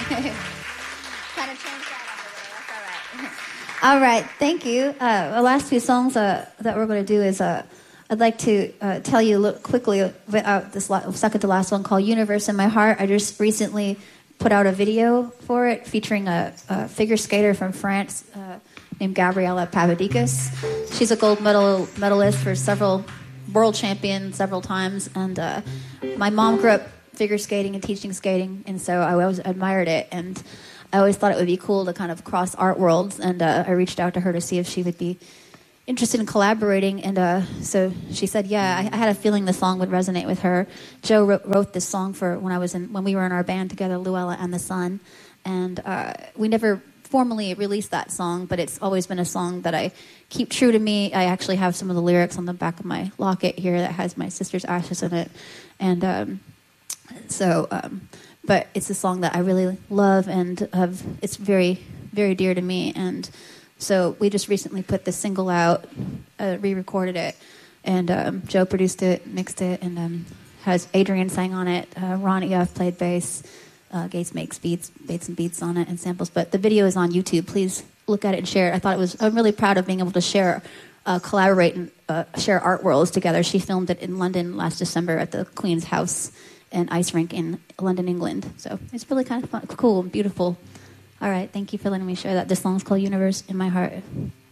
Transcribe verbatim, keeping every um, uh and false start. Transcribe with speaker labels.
Speaker 1: Kind of changed that up a little. That's all right. All right, thank you. Uh, the last few songs uh, that we're going to do is uh, I'd like to uh, tell you a little quickly about this la- second to last one called Universe in My Heart. I just recently put out a video for it featuring a, a figure skater from France uh, named Gabriela Papadakis. She's a gold medal medalist for several world champion several times, and uh, my mom grew up figure skating and teaching skating, and so I always admired it, and I always thought it would be cool to kind of cross art worlds, and uh, I reached out to her to see if she would be interested in collaborating, and uh, so she said, yeah, I, I had a feeling the song would resonate with her. Joe wrote, wrote this song for when I was in when we were in our band together, Luella and the Sun, and uh, we never formally released that song, but it's always been a song that I keep true to me. I actually have some of the lyrics on the back of my locket here that has my sister's ashes in it, and um, so, um, but it's a song that I really love, and have, it's very, very dear to me, and so we just recently put this single out, uh, re-recorded it, and um, Joe produced it, mixed it, and um, has Adrian sang on it, uh, Ron E F played bass, uh, Gates makes beats, baits and beats on it, and samples, but the video is on YouTube. Please look at it and share it. I thought it was, I'm really proud of being able to share, uh, collaborate and uh, share art worlds together. She filmed it in London last December at the Queen's House and Ice Rink in London, England. So it's really kind of fun, cool and beautiful. All right, thank you for letting me share that. This song's called Universe in My Heart.